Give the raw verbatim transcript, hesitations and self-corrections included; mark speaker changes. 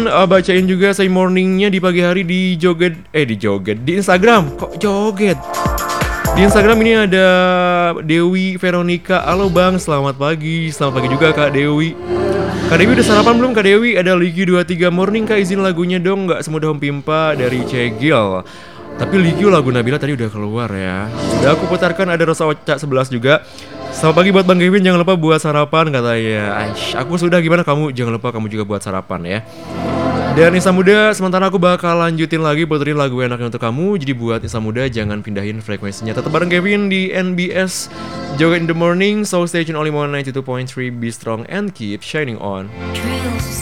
Speaker 1: uh, bacain juga say morningnya di pagi hari di joget Eh di joget di Instagram. Kok joget? Di Instagram ini ada Dewi Veronica. Halo bang, selamat pagi. Selamat pagi juga Kak Dewi. Kak Dewi udah sarapan belum Kak Dewi? Ada Ligi dua puluh tiga morning Kak, izin lagunya dong. Gak semudah Om Pimpa dari Cegil. Tapi Ligio lagu Nabila tadi udah keluar ya. Udah aku putarkan, ada Rosa Oca sebelas juga. Selamat pagi buat Bang Kevin, jangan lupa buat sarapan katanya. Aish, aku sudah, gimana kamu? Jangan lupa kamu juga buat sarapan ya. Dan Insan Muda, sementara aku bakal lanjutin lagi puterin lagu enaknya untuk kamu. Jadi buat Insan Muda jangan pindahin frekuensinya. Tetap bareng Kevin di N B S Joget in the Morning, Soul Station only one ninety-two point three. Be strong and keep shining on.